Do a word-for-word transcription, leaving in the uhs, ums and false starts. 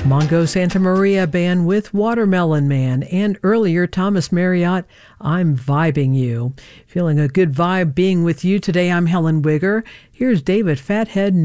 Mongo Santa Maria Band with Watermelon Man, and earlier Thomas Marriott, I'm Vibing You. Feeling a good vibe being with you today, I'm Helen Wigger. Here's David Fathead